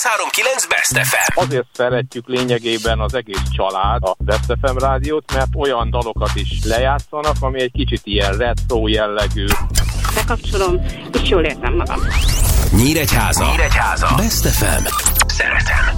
103.9 Best FM. Azért szeretjük lényegében az egész család a Best FM rádiót, mert olyan dalokat is lejátszanak, ami egy kicsit ilyen retro jellegű. Bekapcsolom, és jól érzem magam. Nyíregyháza. Best FM. Szeretem.